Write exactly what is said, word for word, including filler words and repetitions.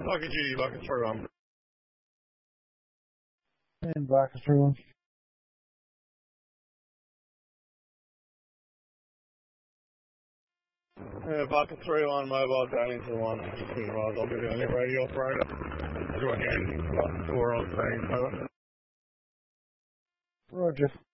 Bucket G D, bucket through on. And bucket through on. Yeah, bucket three on mobile going to one. I'll give you a net radio operator. Do again. Four on thing. Roger.